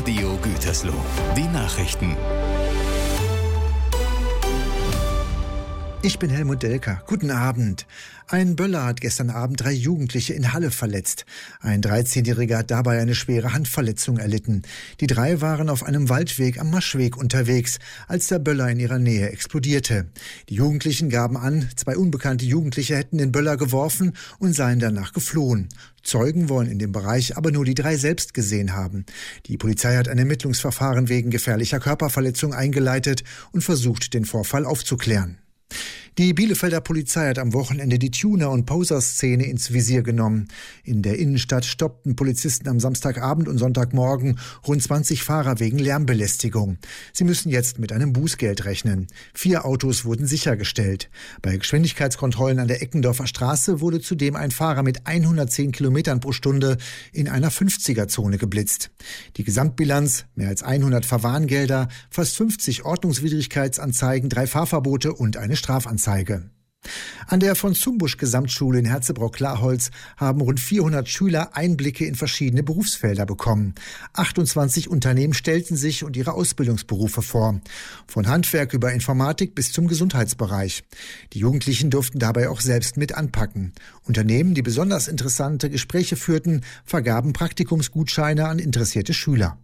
Radio Gütersloh. Die Nachrichten. Ich bin Helmut Delker. Guten Abend. Ein Böller hat gestern Abend 3 Jugendliche in Halle verletzt. Ein 13-Jähriger hat dabei eine schwere Handverletzung erlitten. Die 3 waren auf einem Waldweg am Maschweg unterwegs, als der Böller in ihrer Nähe explodierte. Die Jugendlichen gaben an, 2 unbekannte Jugendliche hätten den Böller geworfen und seien danach geflohen. Zeugen wollen in dem Bereich aber nur die 3 selbst gesehen haben. Die Polizei hat ein Ermittlungsverfahren wegen gefährlicher Körperverletzung eingeleitet und versucht, den Vorfall aufzuklären. Die Bielefelder Polizei hat am Wochenende die Tuner- und Poser-Szene ins Visier genommen. In der Innenstadt stoppten Polizisten am Samstagabend und Sonntagmorgen rund 20 Fahrer wegen Lärmbelästigung. Sie müssen jetzt mit einem Bußgeld rechnen. 4 Autos wurden sichergestellt. Bei Geschwindigkeitskontrollen an der Eckendorfer Straße wurde zudem ein Fahrer mit 110 Kilometern pro Stunde in einer 50er-Zone geblitzt. Die Gesamtbilanz: mehr als 100 Verwarngelder, fast 50 Ordnungswidrigkeitsanzeigen, 3 Fahrverbote und eine Strafanzeige. An der von Zumbusch Gesamtschule in Herzebrock-Klarholz haben rund 400 Schüler Einblicke in verschiedene Berufsfelder bekommen. 28 Unternehmen stellten sich und ihre Ausbildungsberufe vor. Von Handwerk über Informatik bis zum Gesundheitsbereich. Die Jugendlichen durften dabei auch selbst mit anpacken. Unternehmen, die besonders interessante Gespräche führten, vergaben Praktikumsgutscheine an interessierte Schüler.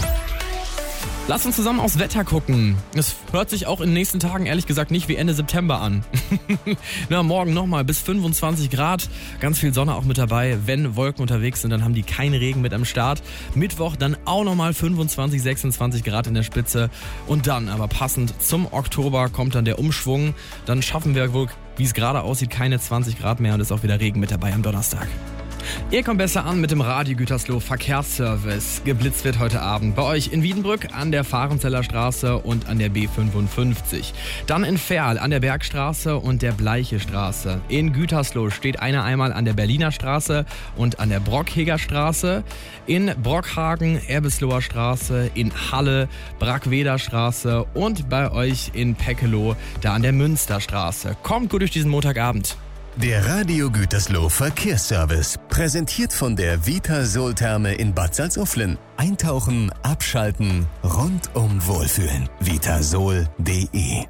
Lass uns zusammen aufs Wetter gucken. Es hört sich auch in den nächsten Tagen ehrlich gesagt nicht wie Ende September an. Na, morgen nochmal bis 25 Grad. Ganz viel Sonne auch mit dabei. Wenn Wolken unterwegs sind, dann haben die keinen Regen mit am Start. Mittwoch dann auch nochmal 25, 26 Grad in der Spitze. Und dann aber passend zum Oktober kommt dann der Umschwung. Dann schaffen wir wohl, wie es gerade aussieht, keine 20 Grad mehr und ist auch wieder Regen mit dabei am Donnerstag. Ihr kommt besser an mit dem Radio Gütersloh Verkehrsservice. Geblitzt wird heute Abend bei euch in Wiedenbrück an der Fahrenzeller Straße und an der B55. Dann in Verl an der Bergstraße und der Bleiche Straße. In Gütersloh steht einer einmal an der Berliner Straße und an der Brockheger Straße. In Brockhagen, Erbesloher Straße, in Halle, Brackweder Straße und bei euch in Peckeloh, da an der Münsterstraße. Kommt gut durch diesen Montagabend. Der Radio Gütersloh Verkehrsservice, präsentiert von der Vitasol-Therme in Bad Salzuflen. Eintauchen, abschalten, rundum wohlfühlen. Vitasol.de.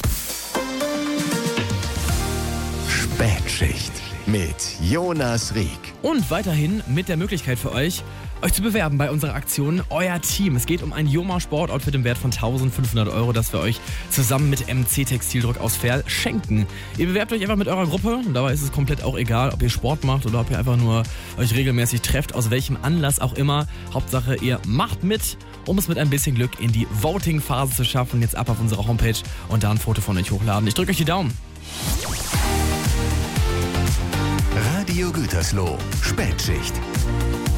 Spätschicht mit Jonas Rieck. Und weiterhin mit der Möglichkeit für euch zu bewerben bei unserer Aktion Euer Team. Es geht um ein Joma Sportoutfit im Wert von 1.500 €, das wir euch zusammen mit MC Textildruck aus Verl schenken. Ihr bewerbt euch einfach mit eurer Gruppe und dabei ist es komplett auch egal, ob ihr Sport macht oder ob ihr einfach nur euch regelmäßig trefft, aus welchem Anlass auch immer. Hauptsache, ihr macht mit, um es mit ein bisschen Glück in die Voting-Phase zu schaffen. Jetzt ab auf unsere Homepage und da ein Foto von euch hochladen. Ich drücke euch die Daumen. Radio Gütersloh, Spätschicht.